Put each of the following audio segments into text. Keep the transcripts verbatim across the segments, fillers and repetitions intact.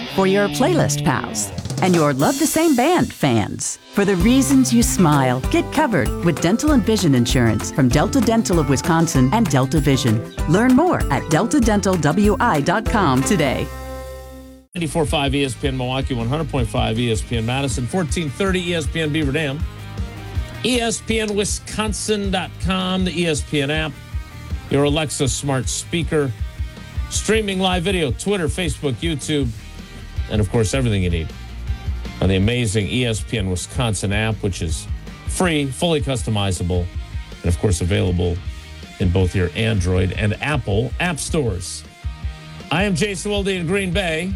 for your playlist pals and your love the same band fans. For the reasons you smile, get covered with dental and vision insurance from Delta Dental of Wisconsin and Delta Vision. Learn more at delta dental w i dot com today. ninety-four point five E S P N Milwaukee, one hundred point five E S P N Madison, fourteen thirty E S P N Beaver Dam, E S P N Wisconsin dot com, the E S P N app, your Alexa smart speaker, streaming live video, Twitter, Facebook, YouTube, and, of course, everything you need on the amazing E S P N Wisconsin app, which is free, fully customizable, and, of course, available in both your Android and Apple app stores. I am Jason Wilde in Green Bay.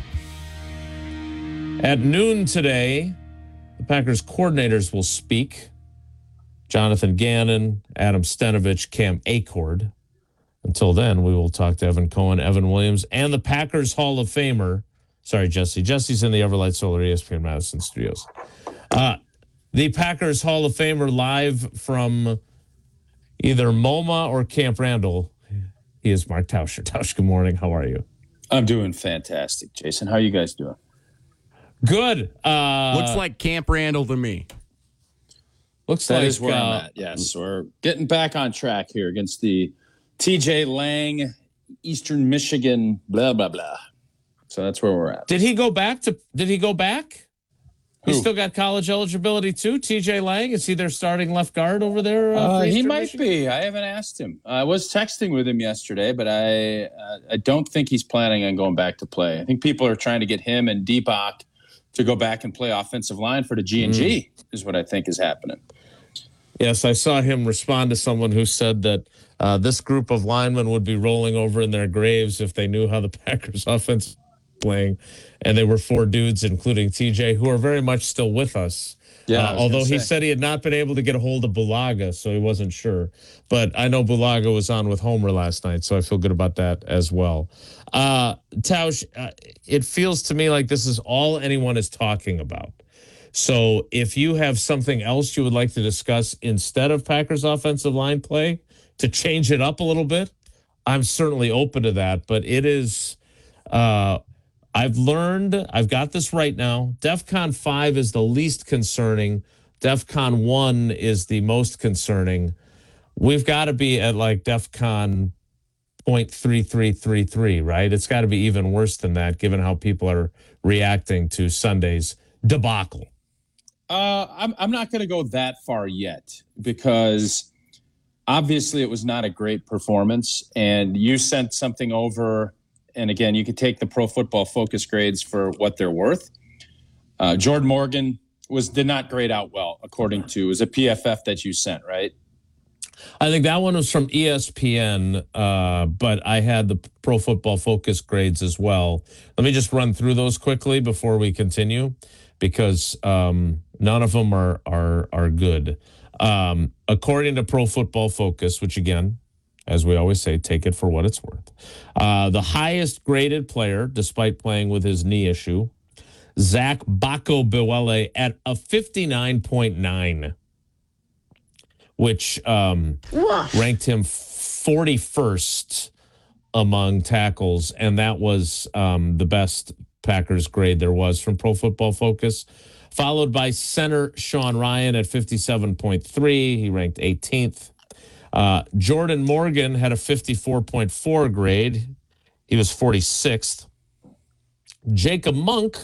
At noon today, the Packers coordinators will speak. Jonathan Gannon, Adam Stenavich, Cam Acord. Until then, we will talk to Evan Cohen, Evan Williams, and the Packers Hall of Famer. Sorry, Jesse. Jesse's in the Everlight Solar E S P N Madison studios. Uh, the Packers Hall of Famer live from either MoMA or Camp Randall. He is Mark Tauscher. Tausch, good morning. How are you? I'm doing fantastic, Jason. How are you guys doing? Good. Uh, Looks like Camp Randall to me. Looks that like is where uh, I'm at. Yes, we're getting back on track here against the T J Lang, Eastern Michigan, blah blah blah. So that's where we're at. Did he go back to? Did he go back? Who? He still got college eligibility too. T J Lang, is he their starting left guard over there? Uh, Uh, for he Eastern might Michigan? be. I haven't asked him. I was texting with him yesterday, but I uh, I don't think he's planning on going back to play. I think people are trying to get him and Deepak to go back and play offensive line for the G and G mm. is what I think is happening. Yes, I saw him respond to someone who said that uh, this group of linemen would be rolling over in their graves if they knew how the Packers offense was playing. And they were four dudes, including T J, who are very much still with us. Yeah, uh, although he said he had not been able to get a hold of Bulaga, so he wasn't sure. But I know Bulaga was on with Homer last night, so I feel good about that as well. Uh, Tausch, uh, it feels to me like this is all anyone is talking about. So if you have something else you would like to discuss instead of Packers offensive line play to change it up a little bit, I'm certainly open to that. But it is, uh, I've learned, I've got this right now. DEFCON five is the least concerning. DEFCON one is the most concerning. We've got to be at like DEFCON point three three three three, right? It's got to be even worse than that, given how people are reacting to Sunday's debacle. Uh, I'm I'm not going to go that far yet because obviously it was not a great performance, and you sent something over. And again, you could take the Pro Football Focus grades for what they're worth. Uh, Jordan Morgan was did not grade out well, according to it was a P F F that you sent, right? I think that one was from E S P N, uh, but I had the Pro Football Focus grades as well. Let me just run through those quickly before we continue, because um, none of them are are are good. Um, according to Pro Football Focus, which again, as we always say, take it for what it's worth. Uh, the highest graded player, despite playing with his knee issue, Zach Bako-Bewele at a fifty-nine point nine, which um, ranked him forty-first among tackles, and that was um, the best Packers grade there was from Pro Football Focus. Followed by center Sean Ryan at fifty-seven point three. He ranked eighteenth. Uh, Jordan Morgan had a fifty-four point four grade. He was forty-sixth. Jacob Monk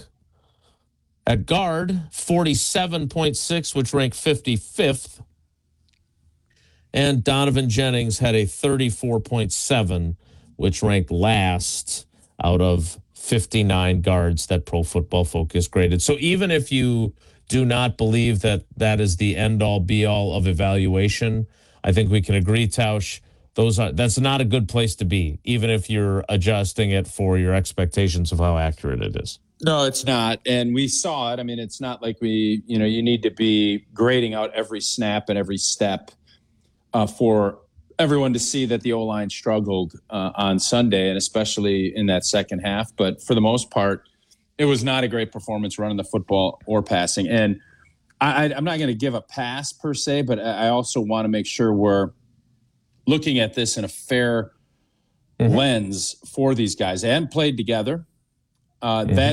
at guard, forty-seven point six, which ranked fifty-fifth. And Donovan Jennings had a thirty-four point seven, which ranked last out of fifty-nine guards that Pro Football Focus graded. So even if you do not believe that that is the end-all, be-all of evaluation, I think we can agree, Tausch, those are, that's not a good place to be, even if you're adjusting it for your expectations of how accurate it is. No, it's not. And we saw it. I mean, it's not like we, you know, you need to be grading out every snap and every step uh, for everyone to see that the O-line struggled uh, on Sunday, and especially in that second half. But for the most part, it was not a great performance running the football or passing. And I, I'm not going to give a pass per se, but I also want to make sure we're looking at this in a fair mm-hmm. lens for these guys. They hadn't played together. Uh, mm-hmm. That